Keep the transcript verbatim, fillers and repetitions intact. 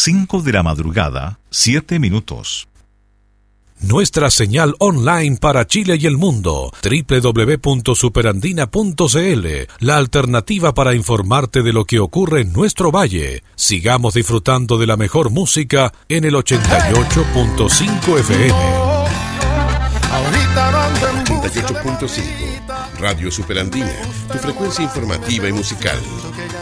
cinco de la madrugada, siete minutos. Nuestra señal online para Chile y el mundo, doble u doble u doble u punto superandina punto c l, la alternativa para informarte de lo que ocurre en nuestro valle. Sigamos disfrutando de la mejor música en el ochenta y ocho punto cinco F M. ochenta y ocho punto cinco, Radio Superandina, tu frecuencia informativa y musical.